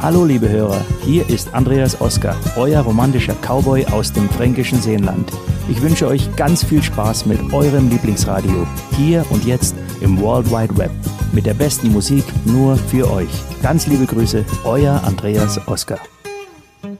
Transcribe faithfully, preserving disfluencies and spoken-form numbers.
Hallo liebe Hörer, hier ist Andreas Oskar, euer romantischer Cowboy aus dem fränkischen Seenland. Ich wünsche euch ganz viel Spaß mit eurem Lieblingsradio, hier und jetzt im World Wide Web, mit der besten Musik nur für euch. Ganz liebe Grüße, euer Andreas Oskar.